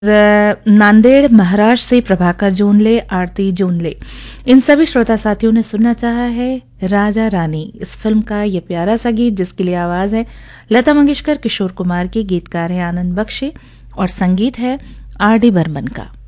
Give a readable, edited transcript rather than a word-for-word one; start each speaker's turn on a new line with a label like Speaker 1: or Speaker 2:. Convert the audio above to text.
Speaker 1: नांदेड़ महाराष्ट्र से प्रभाकर जोनले, आरती जोनले, इन सभी श्रोता साथियों ने सुनना चाहा है राजा रानी इस फिल्म का ये प्यारा सा गीत, जिसके लिए आवाज है लता मंगेशकर, किशोर कुमार की, गीतकार है आनंद बख्शी और संगीत है आर डी बर्मन का।